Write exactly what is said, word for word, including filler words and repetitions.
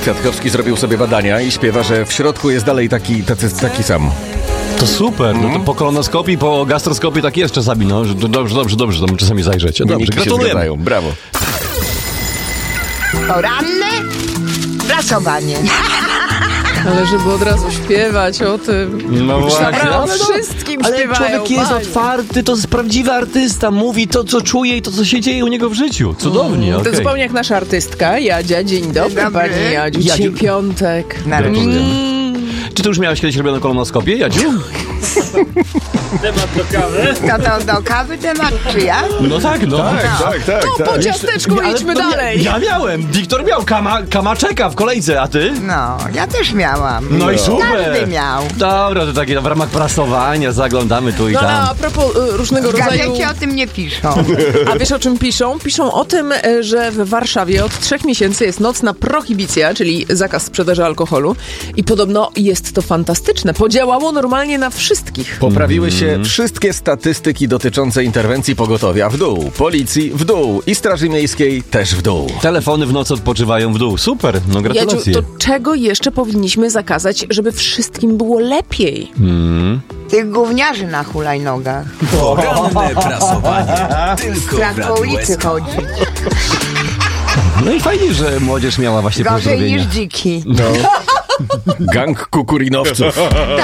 Kwiatkowski zrobił sobie badania i śpiewa, że w środku jest dalej taki, tacy, taki sam. To super, no to po kolonoskopii, po gastroskopii tak jest czasami, no, że dobrze, dobrze, dobrze, to czasami zajrzeć. Dobrze, Wyniki się gratulujemy. zgadzają. Brawo. Poranne prasowanie. Ale żeby od razu śpiewać o tym. No właśnie, Naprawdę ale, o no, wszystkim ale śpiewają. człowiek jest fajnie. otwarty, to jest prawdziwy artysta, mówi to, co czuje i to, co się dzieje u niego w życiu. Cudownie, To okej. zupełnie jak nasza artystka, Jadzia. Dzień dobry, Dzień dobry. pani Jadziu. Jadziu. Dzisiaj piątek. Nareszcie. Czy ty już miałeś kiedyś robioną kolonoskopię, Jadziu? To, to do kawy temat, czy ja? No tak, no. Tak, tak, tak. To po tak. ciasteczku Ale idźmy to ja- dalej. Ja miałem, Wiktor miał, kama, kama czeka w kolejce, a ty? No, ja też miałam. No i super. Każdy miał. Dobra, to takie w ramach prasowania zaglądamy tu i No ale tam. a propos y, różnego W rodzaju... gazecie o tym nie piszą. A wiesz o czym piszą? Piszą o tym, e, że w Warszawie od trzech miesięcy jest nocna prohibicja, czyli zakaz sprzedaży alkoholu i podobno jest to fantastyczne. Podziałało normalnie na wszystkich. Poprawiły się wszystkie statystyki dotyczące interwencji pogotowia w dół, policji w dół i Straży Miejskiej też w dół. Telefony w nocy odpoczywają w dół. Super, no Jadziu, gratulacje. to czego jeszcze powinniśmy zakazać, żeby wszystkim było lepiej? Tych gówniarzy na hulajnogach. Poranne prasowanie. Tylko w Strach po Radiu ulicy S K. chodzi. No i fajnie, że młodzież miała właśnie Gorzej pozdrowienia. niż dziki. Gang kukurinowców.